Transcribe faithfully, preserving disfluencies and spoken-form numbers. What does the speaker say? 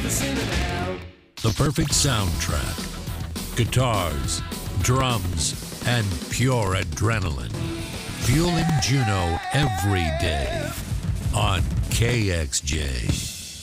The perfect soundtrack. Guitars, drums, and pure adrenaline. Fueling Juneau every day on K X J.